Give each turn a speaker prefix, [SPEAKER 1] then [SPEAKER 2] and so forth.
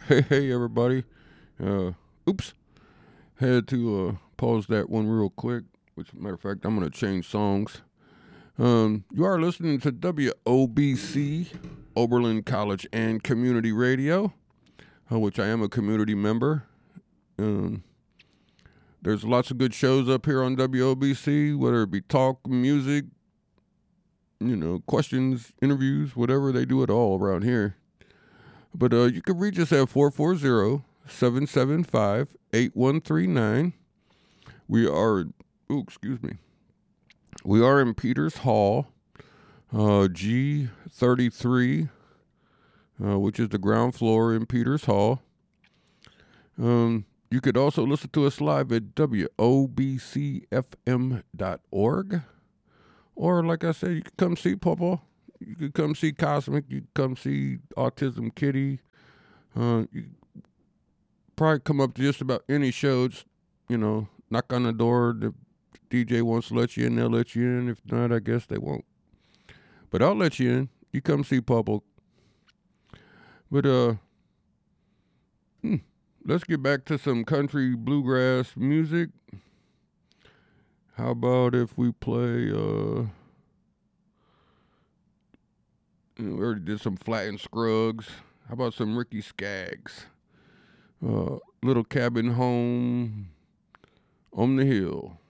[SPEAKER 1] Hey, everybody. Uh, oops. Had to pause that one real quick. Which, matter of fact, I'm going to change songs. You are listening to WOBC, Oberlin College and Community Radio, which I am a community member. Um, there's lots of good shows up here on WOBC, whether it be talk, music, questions, interviews, whatever. They do it all around here. But you can reach us at 440-775-8139. We are, excuse me. We are in Peters Hall, G33, which is the ground floor in Peters Hall. You could also listen to us live at WOBCFM.org. Or, like I said, you can come see Papa. You could come see Cosmic. You could come see Autism Kitty. You probably come up to just about any show. Just, knock on the door. The DJ wants to let you in, they'll let you in. If not, I guess they won't. But I'll let you in. You come see Papa. But, let's get back to some country bluegrass music. How about if we play, we already did some Flat and Scruggs. How about some Ricky Skaggs? Little Cabin Home on the Hill.